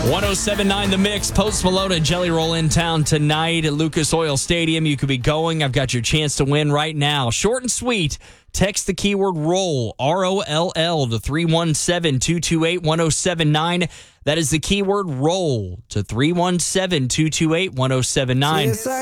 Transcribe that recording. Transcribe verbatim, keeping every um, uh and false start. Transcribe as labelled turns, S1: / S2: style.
S1: one oh seven point nine The Mix. Post Malone and Jelly Roll in town tonight at Lucas Oil Stadium. You could be going. I've got your chance to win right now. Short and sweet. Text the keyword ROLL, R O L L, to three one seven, two two eight, one oh seven nine. That is the keyword ROLL to three one seven, two two eight, one oh seven nine.